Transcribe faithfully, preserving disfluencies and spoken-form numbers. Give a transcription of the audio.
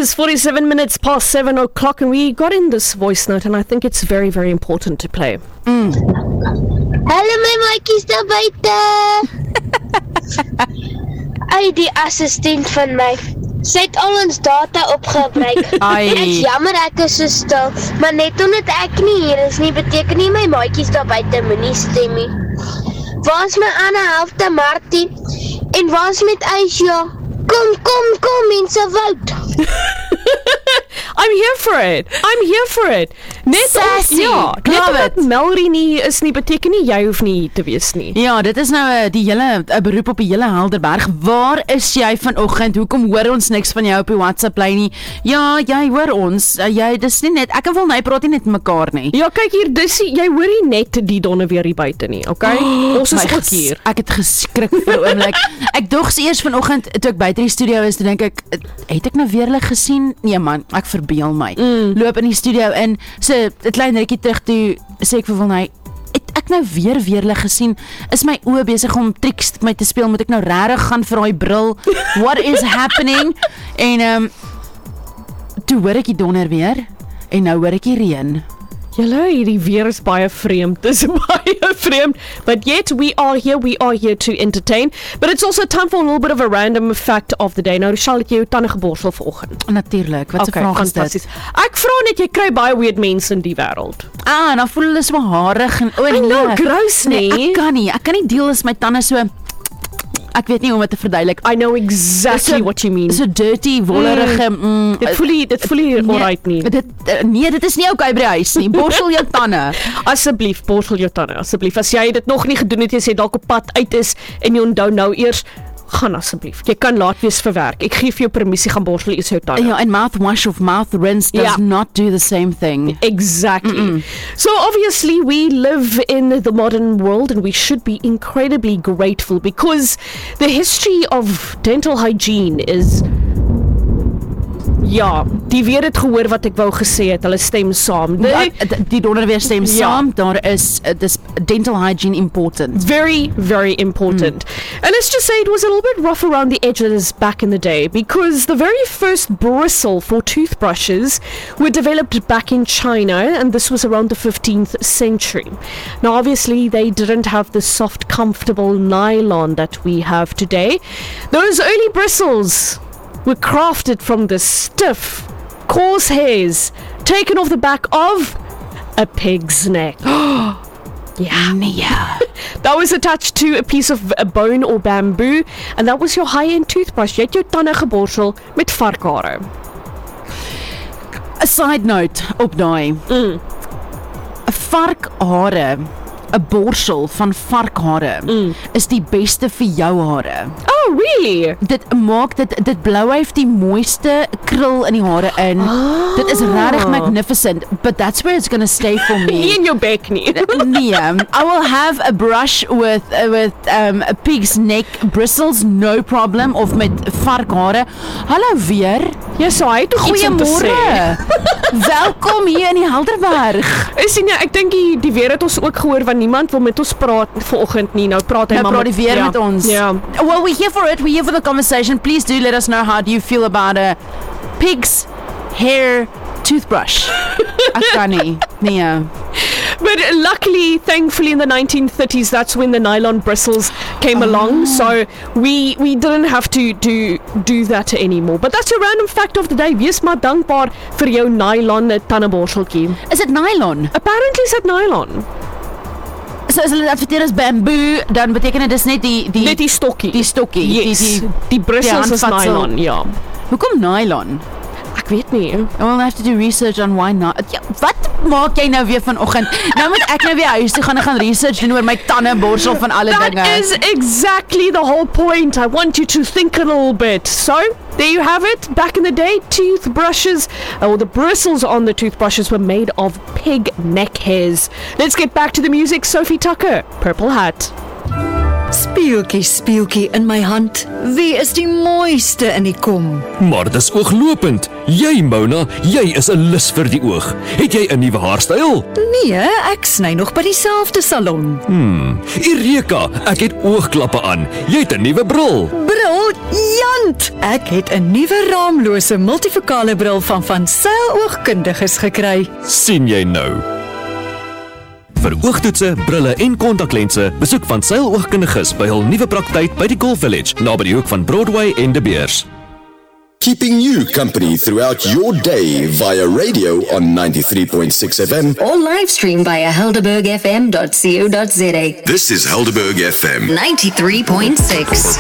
is forty-seven minutes past seven o'clock, and we got in this voice note, and I think it's very, very important to play. Mm. Hallo my maatjies daar buite. Ai, die assistent van my. Sy het al ons data opgebruik. Ek is jammer ek is so stil, maar net omdat ek nie hier is nie, beteken nie my maatjies daar buite moenie stem nie. Waar is my ander helfte Martie? En waar is met Aisha? Kom, kom, kom, mense woud. I'm here for it. I'm here for it. Net Sassy, ja, net love omdat it. Melody nie is nie, beteken nie jy hoef nie te wees nie. Ja, dit is nou uh, die hele uh, beroep op die hele Helderberg. Waar is jy vanoggend? Hoekom hoor ons niks van jou op die WhatsApp lyn nie? Ja, jy hoor ons. Uh, jy dis nie net ek en Wil Ny praat nie net met mekaar nie. Ja, kyk hier, dis jy hoor nie net die donne weer hier buite nie, okay? Oh, ons is my ook ges- hier. Ek het geskrik vir 'n oomblik. Ek dog se eers vanoggend toe ek buite die studio is, toe dink ek, het ek nou weer hulle gesien? Nee man, ek verbeel my. Mm. Loop in die studio in, so 'n klein rukkie terug toe sê ek vir Wil Ny, het ek nou weer weer hulle gesien? Is my oë besig om tricks met my te speel? Moet ek nou regtig gaan vir daai bril? What is happening? En ehm um, toe hoor ek die donder weer en nou hoor ek die reën. Julle, hierdie weer is baie vreemd. Dis baie vreemd. But yet we are here. We are here to entertain. But it's also time for a little bit of a random fact of the day. Nou, Richelle, het jy jou tande geborsel vanoggend? Natuurlik. Wat 'n Okay, vraag is dit? fantasties. Ek vra net, jy kry baie weird mense in die wêreld. Ah, dan voel hulle so harig en o I know, nee. gross nie. Nee, ek kan nie. Ek kan nie deel as my tande so ek weet nie hoe om dit te verduidelik. I know exactly so, what you mean. So dirty, wollerige. Mm, Dit voel nie, dit voel nie nee, alright nie. Dit uh, nee, dit is nie okay by die huis nie. Borsel jou tande. Asseblief, borsel jou tande, asseblief. As jy dit nog nie gedoen het, jy dalk op pad uit is en jy onthou nou eers, gaan asseblief. Jy kan laat wees vir werk. Ek gee vir jou permissie, gaan borsel eers jou tande. Ja, en mouthwash of mouth rinse does Ja. not do the same thing. Exactly. Mm-mm. So obviously we live in the modern world and we should be incredibly grateful because the history of dental hygiene is ja, die weer het gehoor wat ek wou gesê het, hulle stem saam. Ja, Die, d- die donder weer stem Ja. saam, daar is uh, dis dental hygiene important. very, very important. And let's just say it was a little bit rough around the edges back in the day because the very first bristle for toothbrushes were developed back in China, and this was around the fifteenth century. Now, obviously, they didn't have the soft, comfortable nylon that we have today. Those early bristles were crafted from the stiff, coarse hairs taken off the back of a pig's neck. Yeah. Nee. That was attached to a piece of a bone or bamboo, and that was your high-end toothbrush. Jy het jou tande geborsel met varkhare. A side note op daai. Mm. Varkhare, 'n borsel van varkhare Mm. is die beste vir jou hare. Oh, really? Dit maak dit dit blou hy die mooiste krul in die hare in. Oh. Dit is regtig magnificent, but that's where it's going to stay for Nie me. in jou bek nie. Nee, I will have a brush with uh, with um, a pig's neck bristles, no problem, of met varkhare. Hallo weer. Ja, so hy het toch iets om te sê. Goeiemôre. Welkom hier in die Helderberg. Is nie, ek dink die, die weer het ons ook gehoor want niemand wil met ons praat vanoggend nie. Nou praat hy Nou maar praat die weer ja, met ons. Ja. Well, we're here for it. We're here for the conversation. Please do let us know how do you feel about a pig's hair toothbrush. Ek kan nie. Nee. But luckily, thankfully, in the nineteen thirties, that's when the nylon bristles came oh. along. So we we didn't have to do do that anymore. But that's a random fact of the day. Wees maar dankbaar vir jou nylon tandeborseltjie. Is dit nylon? Apparently, is it nylon? So as hulle adverteer as bamboo, dan beteken dit dis net die die Net die stokkie. die stokkie. Yes. Die die Die bristles die is handvatsel. nylon, ja. Hoekom nylon? Ek weet nie. I will have to do research on why not. Ja, wat maak jy nou weer vanoggend? Nou moet ek nou weer huis toe gaan en gaan research doen oor my tande borsel van alle That dinge. is exactly the whole point. I want you to think a little bit. So, there you have it. Back in the day, toothbrushes, or the bristles on the toothbrushes were made of pig neck hairs. Let's get back to the music. Sophie Tucker, Purple Hat. Speeltjie, speeltjie in my hand. Wie is die mooiste in die kom? Maar dis ooglopend. Jy, Mona, jy is 'n lus vir die oog. Het jy 'n nuwe haarstyl? Nee, ek sny nog by dieselfde salon. Hmm. Ireka, ek het oogklappe aan. Jy het 'n nuwe bril. Bril, Jan, Want ek het 'n nuwe raamlose multifokale bril van Van Zyl Oogkundiges gekry. Sien jy nou? Vir oogtoetse, brille en kontaklense, besoek Van Zyl Oogkundiges by hul nuwe praktyk by die Golf Village, naby die hoek van Broadway en De Beers. Keeping you company throughout your day via radio on ninety-three point six F M or live stream via helderberg f m dot co dot za. This is Helderberg F M ninety-three point six.